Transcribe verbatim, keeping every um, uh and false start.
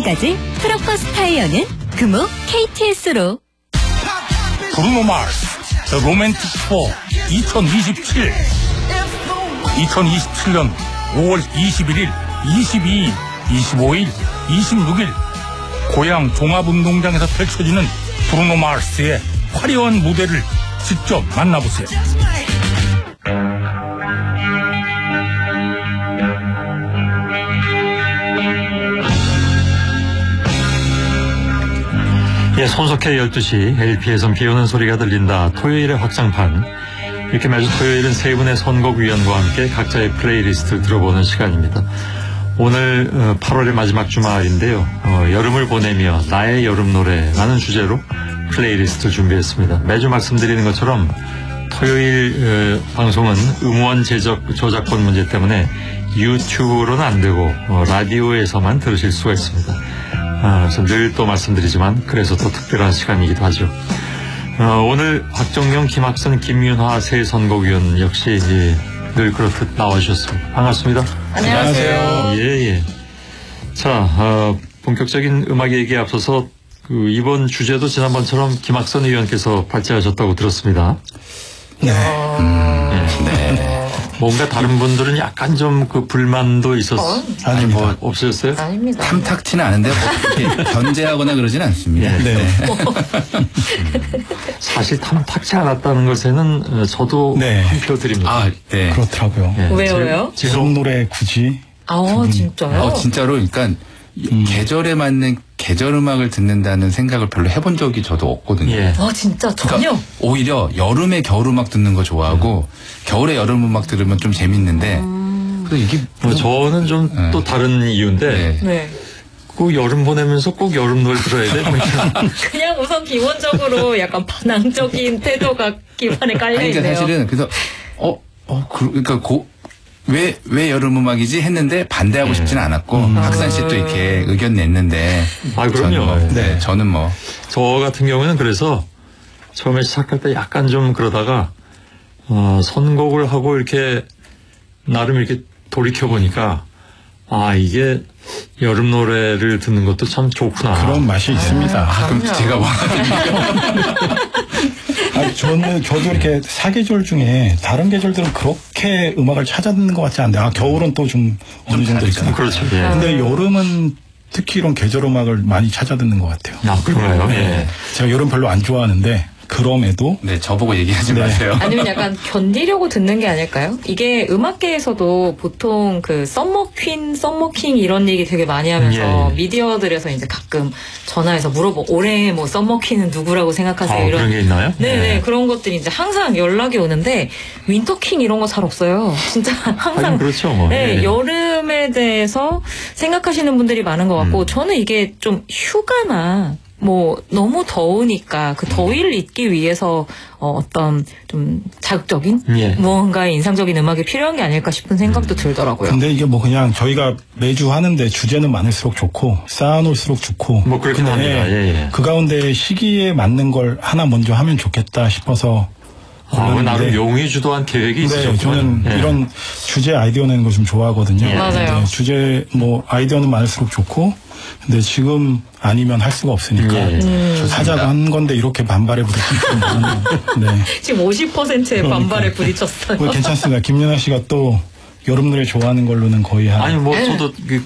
가질 프로커스 타이어는 금호 케이티에스로. 브루노 마스 The Romantic Tour 이천이십칠 이천이십칠년 오월 이십일일, 이십이일, 이십오일, 이십육일 고향 종합운동장에서 펼쳐지는 브루노 마스의 화려한 무대를 직접 만나보세요. 예, 손석희 열두 시 엘피에선 비오는 소리가 들린다. 토요일의 확장판. 이렇게 매주 토요일은 세 분의 선곡위원과 함께 각자의 플레이리스트를 들어보는 시간입니다. 오늘 팔월의 마지막 주말인데요. 어, 여름을 보내며 나의 여름 노래라는 주제로 플레이리스트를 준비했습니다. 매주 말씀드리는 것처럼 토요일 어, 방송은 음원 제작, 저작권 문제 때문에 유튜브로는 안 되고 어, 라디오에서만 들으실 수가 있습니다. 아, 그래서 늘 또 말씀드리지만 그래서 또 특별한 시간이기도 하죠. 어, 오늘 박정영, 김학선, 김윤화 세 선곡위원 역시 이제 늘 그렇듯 나와주셨습니다. 반갑습니다. 안녕하세요. 예, 예. 자, 어, 본격적인 음악 얘기에 앞서서 그 이번 주제도 지난번처럼 김학선 의원께서 발제하셨다고 들었습니다. 네. 음, 네. 뭔가 다른 분들은 약간 좀 그 불만도 있었, 어? 아니 뭐 없으셨어요? 아닙니다. 탐탁치는 않은데 뭐 이렇게 견제하거나 그러진 않습니다. 네. 네. 사실 탐탁치 않았다는 것에는 저도 네. 한 표 드립니다. 아, 네. 그렇더라고요. 네. 왜요, 왜요? 이런 노래 굳이 아, 진짜요? 어, 진짜로, 그러니까 음. 계절에 맞는 계절 음악을 듣는다는 생각을 별로 해본 적이 저도 없거든요. 예. 아, 진짜 전혀. 그러니까 오히려 여름에 겨울 음악 듣는 거 좋아하고 겨울에 여름 음악 들으면 좀 재밌는데 음. 그래서 이게 뭐 저는 좀 또 네. 다른 이유인데 네. 네. 꼭 여름 보내면서 꼭 여름 노래 들어야 돼. 뭐 이런. 그냥 우선 기본적으로 약간 반항적인 태도가 기반에 아니, 깔려있네요. 그러니까 사실은 그래서 어, 어, 그, 그러니까 고, 왜, 왜 여름 음악이지 했는데 반대하고 싶지는 않았고 음. 학산 씨 또 이렇게 의견 냈는데 아, 그럼요. 저는 뭐, 네. 네. 저는 뭐 저 같은 경우는 그래서 처음에 시작할 때 약간 좀 그러다가 어, 선곡을 하고 이렇게 나름 이렇게 돌이켜 보니까 아 이게 여름 노래를 듣는 것도 참 좋구나. 그런 맛이 있습니다. 아, 그럼 그럼요. 제가 뭐 아, 저는 저도 이렇게 사계절 중에 다른 계절들은 그렇게 음악을 찾아 듣는 것 같지 않은데 아 겨울은 또 좀 어느 정도 있잖아요. 그렇죠. 예. 근데 여름은 특히 이런 계절 음악을 많이 찾아 듣는 것 같아요. 아 그런가요? 예. 제가 여름 별로 안 좋아하는데 그럼에도 네, 저보고 얘기하지 네. 마세요. 아니면 약간 견디려고 듣는 게 아닐까요? 이게 음악계에서도 보통 그 썸머 퀸, 썸머 킹 이런 얘기 되게 많이 하면서 예, 예. 미디어들에서 이제 가끔 전화해서 물어보 올해 뭐 썸머 퀸은 누구라고 생각하세요? 아, 이런 그런 게 있나요? 네네 예. 그런 것들이 이제 항상 연락이 오는데 윈터 킹 이런 거 잘 없어요. 진짜 항상 하긴 그렇죠. 뭐. 네, 예. 여름에 대해서 생각하시는 분들이 많은 것 같고 음. 저는 이게 좀 휴가나 뭐 너무 더우니까 그 더위를 잊기 위해서 어, 어떤 좀 자극적인 예. 무언가의 인상적인 음악이 필요한 게 아닐까 싶은 생각도 들더라고요. 근데 이게 뭐 그냥 저희가 매주 하는데 주제는 많을수록 좋고 쌓아놓을수록 좋고 뭐 그렇긴 근데 합니다. 예, 예. 그 가운데 시기에 맞는 걸 하나 먼저 하면 좋겠다 싶어서 아, 골랐는데 나름 용의주도한 계획이 네, 있으셨군요. 저는 예. 이런 주제 아이디어 내는 거 좀 좋아하거든요. 예. 맞아요. 근데 주제 뭐 아이디어는 많을수록 좋고 근데 지금 아니면 할 수가 없으니까 예. 음. 하자고 한 건데 이렇게 반발에 부딪히는 네. 지금 오십 퍼센트의 반발에 부딪혔어요. 뭐 괜찮습니다. 김연아 씨가 또 여름 노래 좋아하는 걸로는 거의 한 아니 뭐 저도 그